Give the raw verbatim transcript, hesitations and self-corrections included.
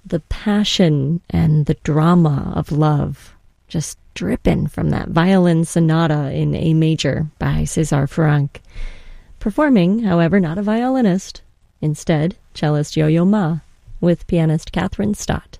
the passion and the drama of love just dripping from that violin sonata in A major by César Franck. Performing, however, not a violinist. Instead, cellist Yo-Yo Ma with pianist Catherine Stott.